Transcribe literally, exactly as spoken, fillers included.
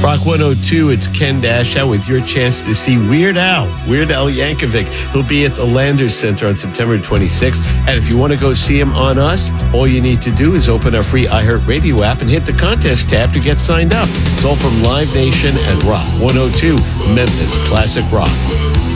Rock one oh two, it's Ken Dashow with your chance to see Weird Al, Weird Al Yankovic. He'll be at the Landers Center on September twenty-sixth. And if you want to go see him on us, all you need to do is open our free iHeartRadio app and hit the contest tab to get signed up. It's all from Live Nation and Rock one oh two, Memphis Classic Rock.